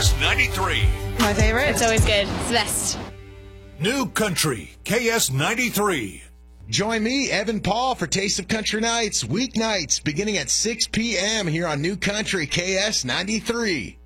KS93. My favorite. It's always good. It's the best. New Country, KS93. Join me, Evan Paul, for Taste of Country Nights, weeknights, beginning at 6 p.m. here on New Country KS93.